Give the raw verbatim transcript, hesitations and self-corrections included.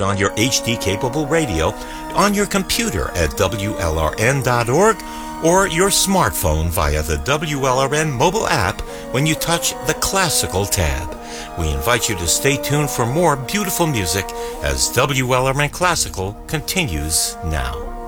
on your H D-capable radio, on your computer at W L R N dot org, or your smartphone via the W L R N mobile app when you touch the Classical tab. We invite you to stay tuned for more beautiful music as W L R N Classical continues now.